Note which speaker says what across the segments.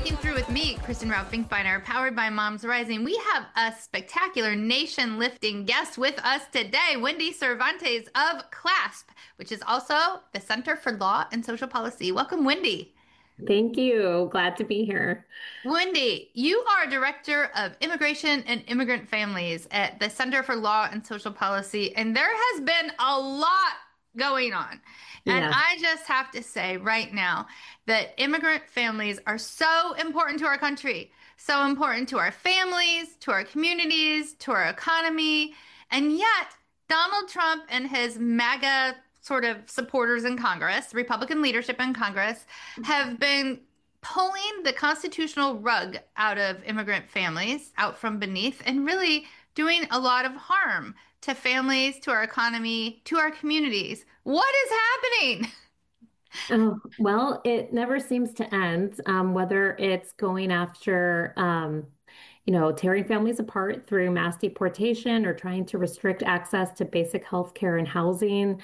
Speaker 1: Thinking Through with me, Kristen Ralph Finkbeiner, powered by Moms Rising. We have a spectacular nation-lifting guest with us today, Wendy Cervantes of CLASP, which is also the Center for Law and Social Policy. Welcome, Wendy.
Speaker 2: Thank you. Glad to be here.
Speaker 1: Wendy, you are Director of Immigration and Immigrant Families at the Center for Law and Social Policy, and there has been a lot going on. And
Speaker 2: Yes.
Speaker 1: I just have to say right now that immigrant families are so important to our country, so important to our families, to our communities, to our economy. And yet, Donald Trump and his MAGA sort of supporters in Congress, Republican leadership in Congress, have been pulling the constitutional rug out of immigrant families out from beneath and really doing a lot of harm to families, to our economy, to our communities. What is happening?
Speaker 2: Oh, well, it never seems to end, whether it's going after, tearing families apart through mass deportation or trying to restrict access to basic health care and housing.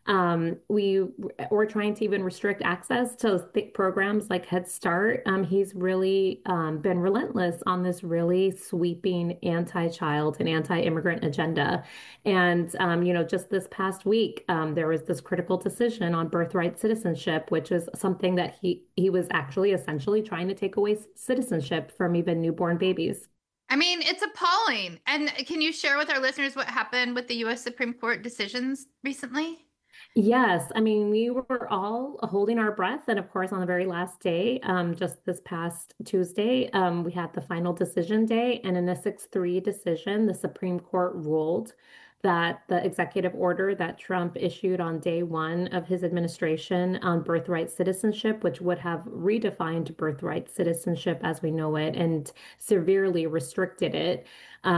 Speaker 2: We're trying to even restrict access to programs like Head Start. He's really been relentless on this really sweeping anti-child and anti-immigrant agenda. And, just this past week, there was this critical decision on birthright citizenship, which is something that he was actually essentially trying to take away citizenship from even newborn babies.
Speaker 1: I mean, it's appalling. And can you share with our listeners what happened with the U.S. Supreme Court decisions recently?
Speaker 2: Yes, I mean, we were all holding our breath. And of course, on the very last day, just this past Tuesday, we had the final decision day. And in a 6-3 decision, the Supreme Court ruled that the executive order that Trump issued on day one of his administration on birthright citizenship, which would have redefined birthright citizenship as we know it and severely restricted it,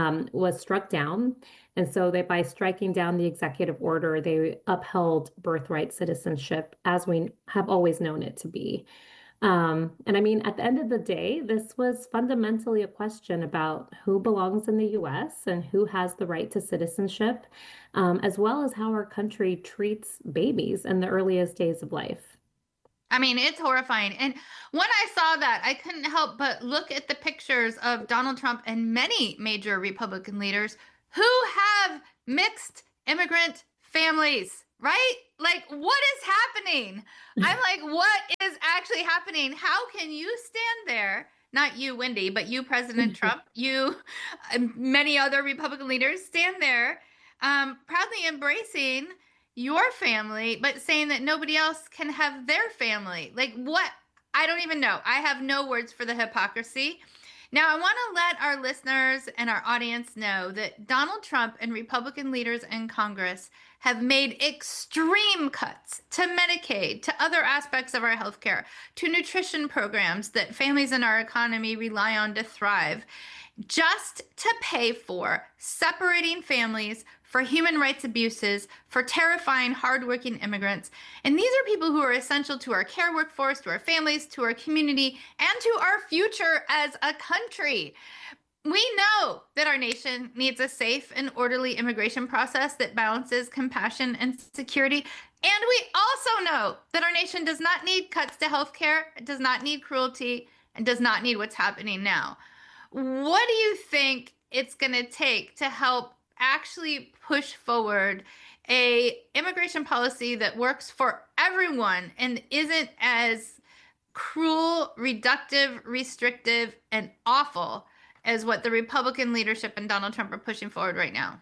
Speaker 2: was struck down. And so by striking down the executive order, they upheld birthright citizenship as we have always known it to be. And I mean, at the end of the day, this was fundamentally a question about who belongs in the US and who has the right to citizenship, as well as how our country treats babies in the earliest days of life.
Speaker 1: I mean, it's horrifying. And when I saw that, I couldn't help but look at the pictures of Donald Trump and many major Republican leaders who have mixed immigrant families, right? Like, what is happening? I'm like, what is actually happening? How can you stand there? Not you, Wendy, but you, President Trump, you, many other Republican leaders stand there proudly embracing your family, but saying that nobody else can have their family. Like, what? I don't even know. I have no words for the hypocrisy. Now, I want to let our listeners and our audience know that Donald Trump and Republican leaders in Congress have made extreme cuts to Medicaid, to other aspects of our healthcare, to nutrition programs that families in our economy rely on to thrive, just to pay for separating families, for human rights abuses, for terrifying hardworking immigrants. And these are people who are essential to our care workforce, to our families, to our community, and to our future as a country. We know that our nation needs a safe and orderly immigration process that balances compassion and security. And we also know that our nation does not need cuts to healthcare, it does not need cruelty, and does not need what's happening now. What do you think it's going to take to help actually push forward a immigration policy that works for everyone and isn't as cruel, reductive, restrictive, and awful as what the Republican leadership and Donald Trump are pushing forward right now?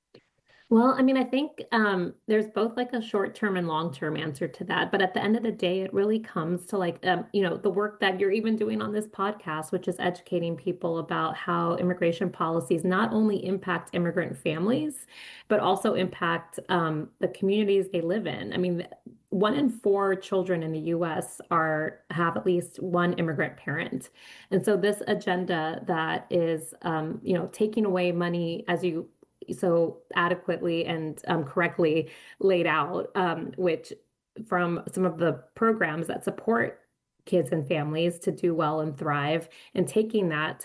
Speaker 2: Well, I mean, I think there's both like a short-term and long-term answer to that. But at the end of the day, it really comes to like, the work that you're even doing on this podcast, which is educating people about how immigration policies not only impact immigrant families, but also impact the communities they live in. I mean, 1 in 4 children in the U.S. have at least one immigrant parent. And so this agenda that is, taking away money, as you so adequately and correctly laid out, which from some of the programs that support kids and families to do well and thrive, and taking that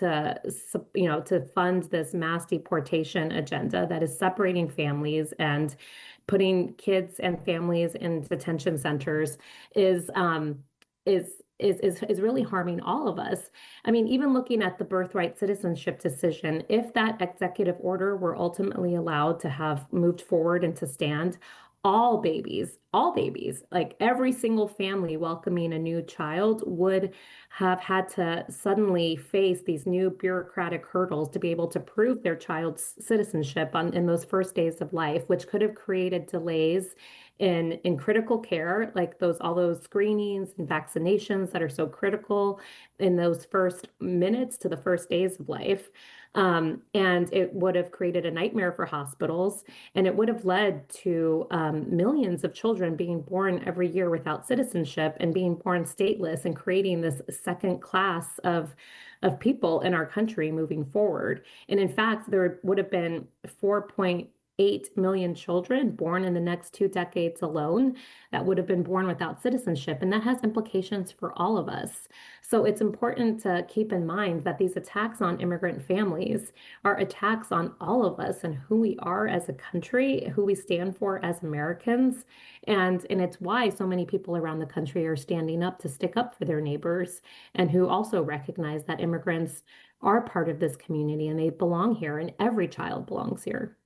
Speaker 2: to fund this mass deportation agenda that is separating families and putting kids and families in detention centers is is really harming all of us. I mean, even looking at the birthright citizenship decision, if that executive order were ultimately allowed to have moved forward and to stand, all babies, like every single family welcoming a new child would have had to suddenly face these new bureaucratic hurdles to be able to prove their child's citizenship in those first days of life, which could have created delays in critical care, like all those screenings and vaccinations that are so critical in those first minutes to the first days of life. And it would have created a nightmare for hospitals, and it would have led to millions of children being born every year without citizenship and being born stateless, and creating this second class of people in our country moving forward. And in fact, there would have been 4.8 million children born in the next 2 decades alone that would have been born without citizenship. And that has implications for all of us. So it's important to keep in mind that these attacks on immigrant families are attacks on all of us and who we are as a country, who we stand for as Americans. And it's why so many people around the country are standing up to stick up for their neighbors, and who also recognize that immigrants are part of this community and they belong here, and every child belongs here.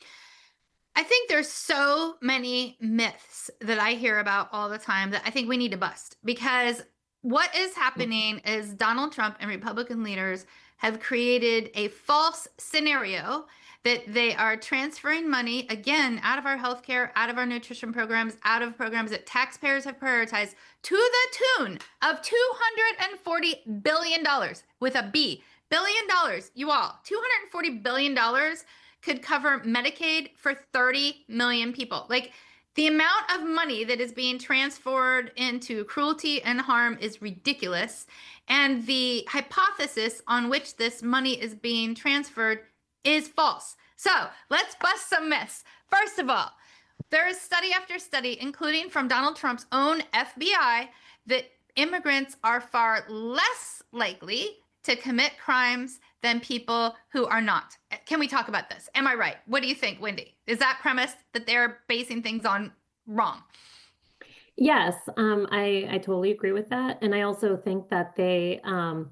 Speaker 1: I think there's so many myths that I hear about all the time that I think we need to bust, because what is happening is Donald Trump and Republican leaders have created a false scenario that they are transferring money again out of our healthcare, out of our nutrition programs, out of programs that taxpayers have prioritized, to the tune of $240 billion with a B. Billion dollars, you all. $240 billion could cover Medicaid for 30 million people. Like, the amount of money that is being transferred into cruelty and harm is ridiculous. And the hypothesis on which this money is being transferred is false. So let's bust some myths. First of all, there is study after study, including from Donald Trump's own FBI, that immigrants are far less likely to commit crimes than people who are not. Can we talk about this? Am I right? What do you think, Wendy? Is that premise that they're basing things on wrong?
Speaker 2: Yes, I totally agree with that. And I also think that they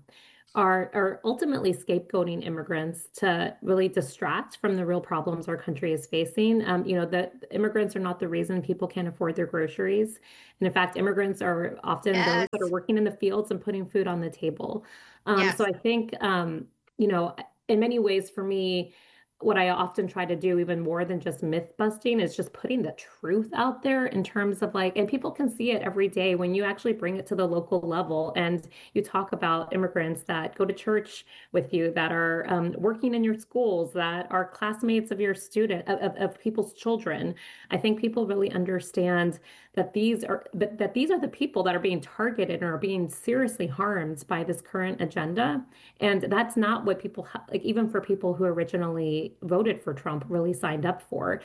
Speaker 2: are ultimately scapegoating immigrants to really distract from the real problems our country is facing. That immigrants are not the reason people can't afford their groceries. And in fact, immigrants are often those
Speaker 1: Yes.
Speaker 2: that are working in the fields and putting food on the table. So
Speaker 1: Yes.
Speaker 2: I think, you know, in many ways for me, what I often try to do, even more than just myth busting, is just putting the truth out there in terms of like, and people can see it every day when you actually bring it to the local level and you talk about immigrants that go to church with you, that are working in your schools, that are classmates of your of people's children. I think people really understand that these are the people that are being targeted and are being seriously harmed by this current agenda. And that's not what people like, even for people who originally voted for Trump, really signed up for.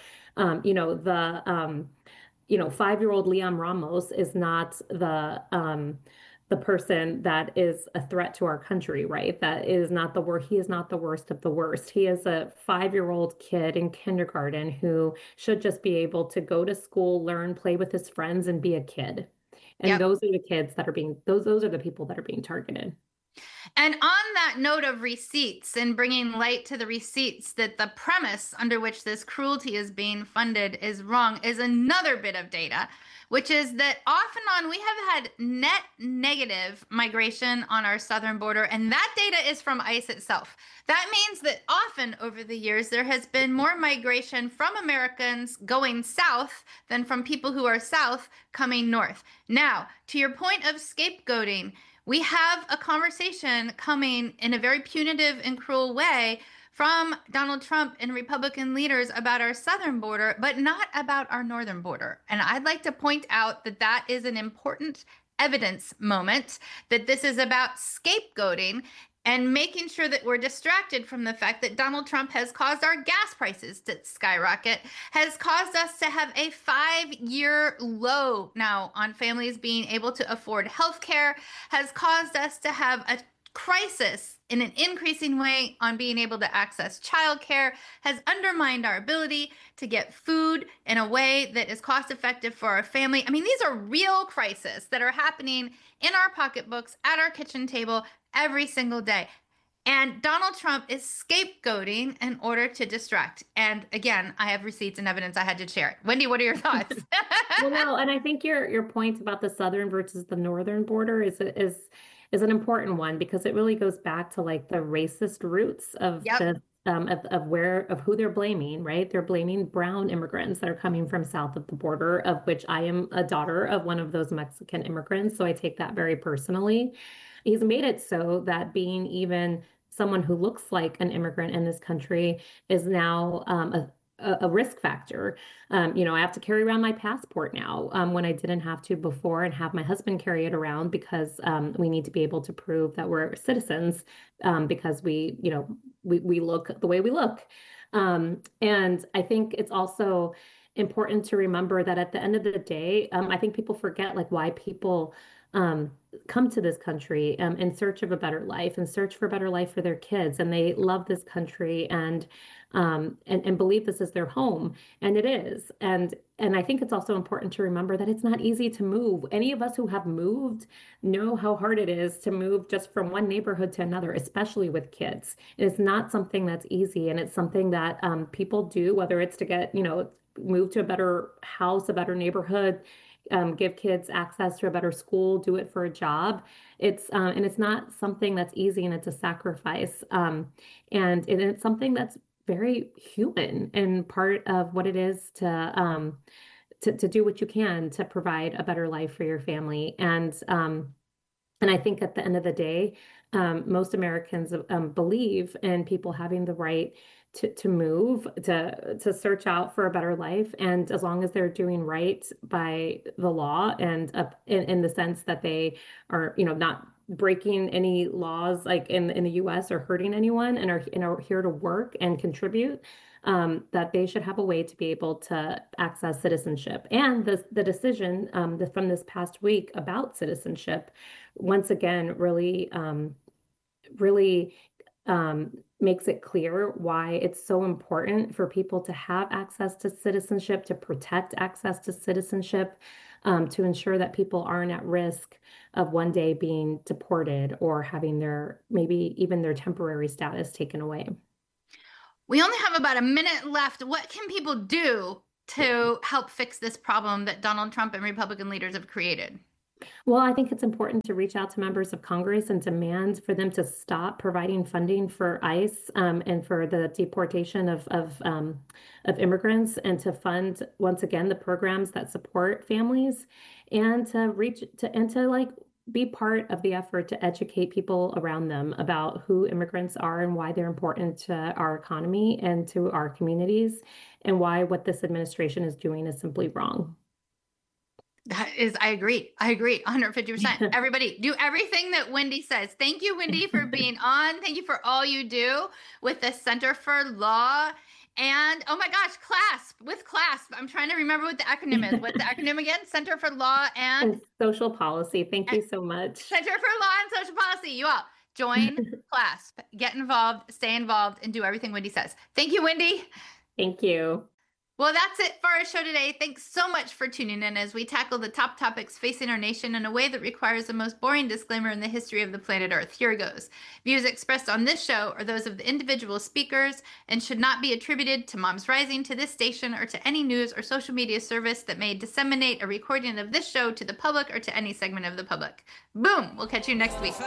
Speaker 2: The 5-year-old Liam Ramos is not the person that is a threat to our country, right? That is not the worst. He is not the worst of the worst. He is a 5-year-old kid in kindergarten who should just be able to go to school, learn, play with his friends, and be a kid. And
Speaker 1: Yep.
Speaker 2: those are the kids that are being those are the people that are being targeted.
Speaker 1: And on that note of receipts and bringing light to the receipts, that the premise under which this cruelty is being funded is wrong, is another bit of data, which is that off and on we have had net negative migration on our southern border. And that data is from ICE itself. That means that often over the years, there has been more migration from Americans going south than from people who are south coming north. Now, to your point of scapegoating, we have a conversation coming in a very punitive and cruel way from Donald Trump and Republican leaders about our southern border, but not about our northern border. And I'd like to point out that that is an important evidence moment, that this is about scapegoating and making sure that we're distracted from the fact that Donald Trump has caused our gas prices to skyrocket, has caused us to have a 5-year low now on families being able to afford health care, has caused us to have a crisis in an increasing way on being able to access childcare has undermined our ability to get food in a way that is cost effective for our family. I mean, these are real crises that are happening in our pocketbooks, at our kitchen table every single day. And Donald Trump is scapegoating in order to distract. And again, I have receipts and evidence. I had to share it. Wendy, what are your thoughts?
Speaker 2: Well, no, and I think your point about the southern versus the northern border is an important one because it really goes back to like the racist roots of
Speaker 1: Yep.
Speaker 2: the of who they're blaming, right? They're blaming brown immigrants that are coming from south of the border, of which I am a daughter of one of those Mexican immigrants, so I take that very personally. He's made it so that being even someone who looks like an immigrant in this country is now a risk factor. I have to carry around my passport now when I didn't have to before, and have my husband carry it around because we need to be able to prove that we're citizens because we look the way we look. And I think it's also important to remember that at the end of the day, I think people forget like why people um, come to this country in search of a better life and search for a better life for their kids, and they love this country and believe this is their home, and it is. And I think it's also important to remember that it's not easy to move. Any of us who have moved know how hard it is to move just from one neighborhood to another, especially with kids. It's not something that's easy, and it's something that people do, whether it's to get, move to a better house, a better neighborhood, give kids access to a better school, do it for a job. And it's not something that's easy, and it's a sacrifice. And it's something that's very human and part of what it is to do what you can to provide a better life for your family. And I think at the end of the day, most Americans believe in people having the right to move, to search out for a better life. And as long as they're doing right by the law and in the sense that they are, not breaking any laws like in the US or hurting anyone, and are here to work and contribute, that they should have a way to be able to access citizenship. And the decision from this past week about citizenship, once again, really makes it clear why it's so important for people to have access to citizenship, to protect access to citizenship, to ensure that people aren't at risk of one day being deported or having maybe even their temporary status taken away.
Speaker 1: We only have about a minute left. What can people do to help fix this problem that Donald Trump and Republican leaders have created?
Speaker 2: Well, I think it's important to reach out to members of Congress and demand for them to stop providing funding for ICE and for the deportation of immigrants, and to fund once again the programs that support families, and to like be part of the effort to educate people around them about who immigrants are and why they're important to our economy and to our communities, and why what this administration is doing is simply wrong.
Speaker 1: I agree. I agree 150%. Everybody do everything that Wendy says. Thank you, Wendy, for being on. Thank you for all you do with the Center for Law. And oh my gosh, CLASP. I'm trying to remember what the acronym is. What's the acronym again? Center for Law and
Speaker 2: Social Policy. Thank you so much.
Speaker 1: Center for Law and Social Policy. You all join CLASP, get involved, stay involved, and do everything Wendy says. Thank you, Wendy.
Speaker 2: Thank you.
Speaker 1: Well, that's it for our show today. Thanks so much for tuning in as we tackle the top topics facing our nation in a way that requires the most boring disclaimer in the history of the planet Earth. Here goes. Views expressed on this show are those of the individual speakers and should not be attributed to Moms Rising, to this station, or to any news or social media service that may disseminate a recording of this show to the public or to any segment of the public. Boom! We'll catch you next week.